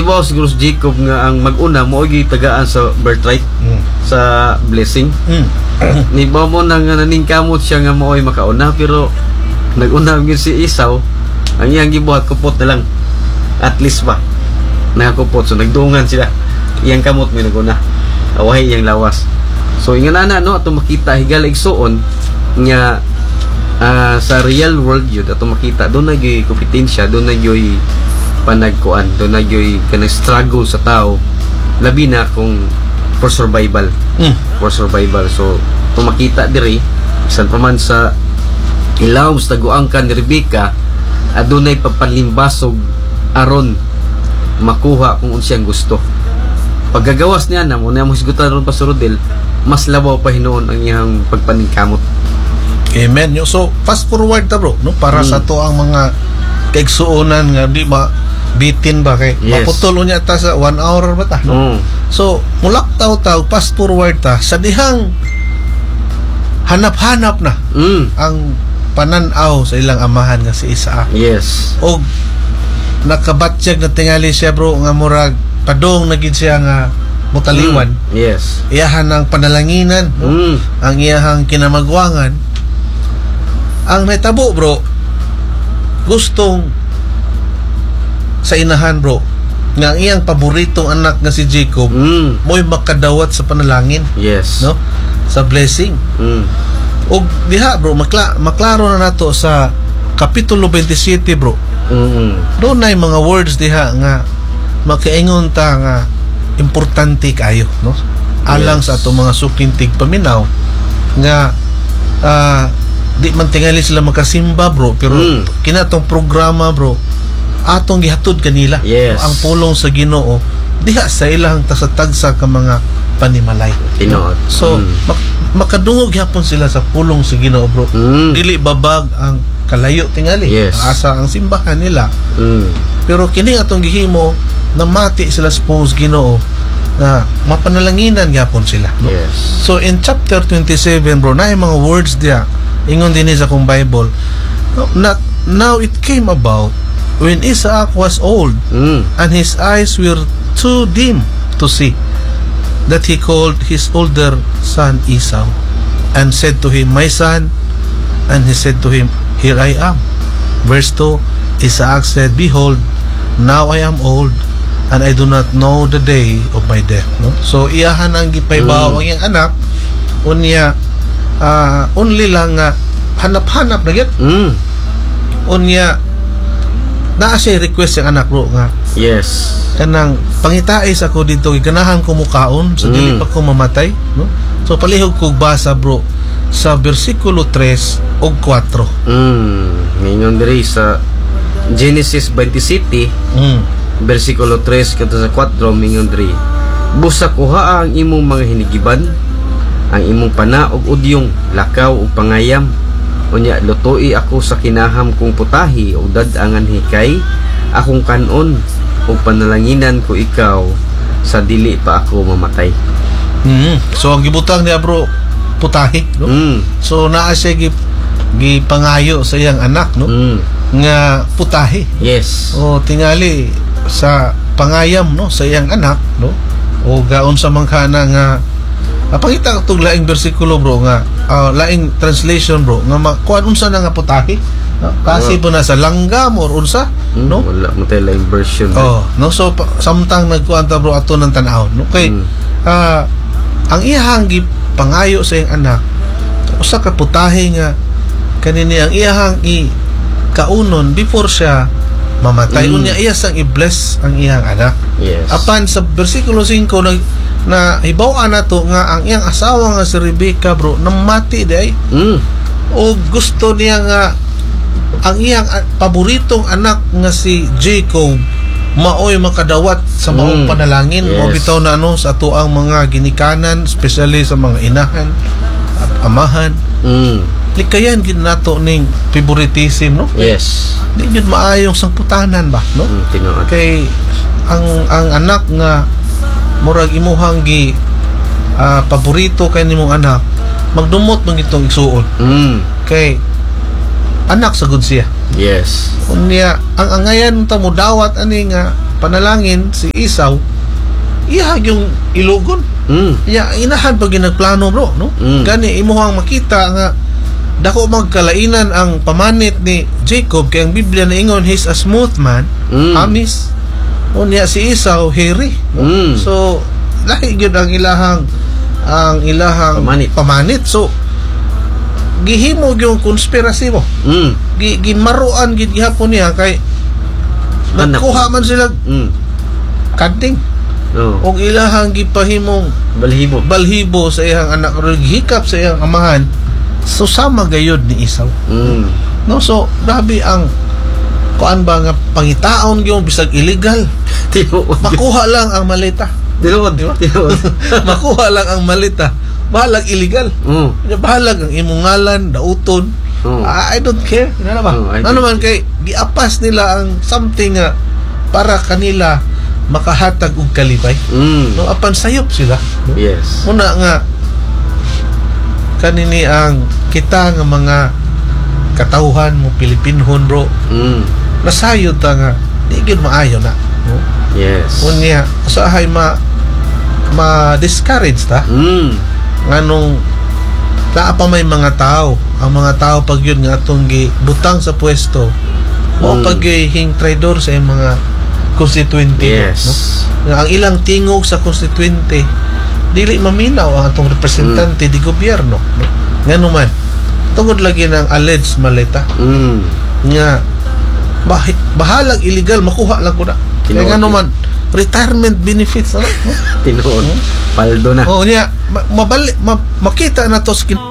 nagtibaw siguro si Jacob nga ang mag-una mo oy tagaan sa birthright sa blessing. Ni ba mo nang naningkamot siya nga mo oy makauna pero nag-una gyud si Esau ang iyang gibuhat kupot na lang. At least ba nakakupot so nagdungan sila. Iyang kamot may naguna. Away iyang lawas. So ingana no ato makita higala igsuon nga sa real world yun ato makita doon na yung kompetensya, doon na yung panagkuan, doon na yung kanang struggle sa tao labi na kung for survival. So ato makita diri bisan pa man sa ilaw sa taguangkan ni Rebecca adunay pagpanlimbasog aron makuha kung unsang gusto. Paggagawas niya na muna mo sigutan ron pa sa Rodel mas labaw pa hinoon ang iyang pagpaningkamot. Amen. So fast forward ta bro no para sa to ang mga kaigsuonan nga di ba bitin ba kay maputol unya ta sa 1 hour ba ta no? So mulak taw fast forward ta sa dihang hanap-hanap na ang pananaw sa ilang amahan nga si Isaac. Yes. Og nakabatyag na tingali siya bro nga murag padong nagid siya nga mutaliwan. Yes. Iyahan ang panalanginan no? Ang iyahang kinamagwangan ang naitabo bro gustong sa inahan bro nga ang iyang paboritong anak nga si Jacob mo'y makadawat sa panalangin. Yes. No? Sa blessing. Og diha bro maklaro na nato sa kapitulo 27 bro. Doon na mga words diha nga makaingon ta nga importante kayo no alang sa ato mga sukintig paminaw nga di man tingali sila makasimba bro pero kinatong programa bro atong gihatod kanila. Yes. Ang pulong sa Ginoo diha sa ilang tasatagsa ka mga panimalay. Tinuod. So makadungog gyapon sila sa pulong sa Ginoo bro. Dili babag ang kalayo tingali. Yes. Asa ang simbahan nila. Pero kini atong gihimo na mati sila sa pulong sa Ginoo na mapanalanginan gyapon sila no? Yes. So in chapter 27 bro na mga words diya ingon din sa kong Bible now it came about when Isaac was old and his eyes were too dim to see that he called his older son Esau and said to him my son and he said to him here I am. Verse 2 Isaac said behold now I am old and I do not know the day of my death no? So iyahan ang gipaybaw ang iyang anak unya only lang hanap-hanap na gid. Unya naa siya request ang anak bro nga yes kanang pangitaes ako dito ganahan ko mukaon sa dili pa ko mamatay no? So palihog kog basa bro sa bersikulo 3 ug 4 ngayon diri sa Genesis 27 bersikulo 3 kadto sa 4 mingon diri busa kuha ang imong mga hinigiban ang imong pana og udyong lakaw ug pangayam unya lutoi ako sa kinaham kong putahi ug dad-angan hikay akong kanon ug panalanginan ko ikaw sa dili pa ako mamatay. So ang gibutang niya bro putahi no? So naa siya gipangayo sa iyang anak no nga putahi. Yes. O tingali sa pangayam no sa iyang anak no o gaon sa mangkana nga pangita itong laing bersikulo bro nga laing translation bro nga kuan unsa na nga putahi no? Kasi po na sa langgam or unsa no wala mo tayo laing version no so samtang nagkuan ta bro ato ng tan-aw no kay ang iyahang pangayo sa iyang anak usa ka putahi nga kanini ang iyahang kaunon before siya mamatay unya iya sang i-bless ang iyang anak. Yes. Apan sa bersikulo 5 na hibaw-an nato nga ang iyang asawa nga si Rebecca bro namati day o gusto niya nga ang iyang paboritong anak nga si Jacob maoy makadawat sa maong panalangin. Yes. O bitaw na sa ato ang mga ginikanan especially sa mga inahan at amahan likayan gid nato ning favoritism no. Yes. Di yun maayong sangputanan ba no. Kay ang anak nga murag imuhang paborito kay nimong anak magdumot man itong igsuon kay anak sa good siya. Yes. Unya ang angayan ta mo dawat ani nga panalangin si Esau, iyahag yung ilugon. Ya, inahan pag ginagplano, bro, no? Gani imuhang makita nga dako magkalainan ang pamanit ni Jacob, kay ang Biblia na ingon he's a smooth man, amis. Unya si Esau hairy, no? So lahi gyud ang ilahang pamanit. So gihimo yung konspirasi mo. Gimaruan gid gihapon niya kay nagkuha man sila kadting. Og ilahang gipahimong balhibo sa iyang anak, hikap sa iyang amahan. So sama gayud ni Esau. No, so grabe ang kuan ba nga pangitaon gyud bisag illegal. Makuha lang ang maleta. Tinuod. Makuha lang ang maleta. Bahalag illegal. Bahalag ang imong ngalan, dauton. I don't care. Ano ba? Ano man kay giapas nila ang something nga para kanila makahatag og kalipay. No, apan sayop sila. Yes. Muna nga kanini ang kita nga mga katauhan mo Pilipinhon, bro. Nasayod ta nga di gyud maayo na, no? Yes. Unya usahay ma-discourage ta. Nganong naa pa may mga tao, ang mga tao pag yun nga atong gibutang sa pwesto o pagihing traidor sa mga konstituente. Yes. No? Ang ilang tingog sa konstituente dili maminaw ang atong representante di gobyerno, no? Ngano man tungod lagi ng alleged maleta nga bahalag illegal makuha lang ko na. Kaya ngano man retirement benefits, no? Tinuod. Paldo na. Niya makita na to